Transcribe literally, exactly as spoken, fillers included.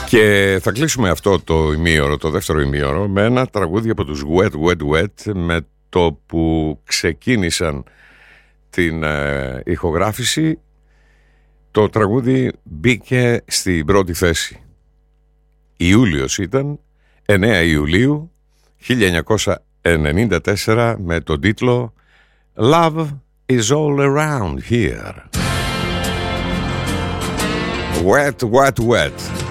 Και θα κλείσουμε αυτό το ημίωρο, το δεύτερο ημίωρο, με ένα τραγούδι από τους Wet Wet Wet, με το που ξεκίνησαν την ε, ηχογράφηση. Το τραγούδι μπήκε στην πρώτη θέση. Ιούλιος ήταν, εννέα Ιουλίου χίλια εννιακόσια ενενήντα τέσσερα, με τον τίτλο Love is all around here. Wet, wet, wet.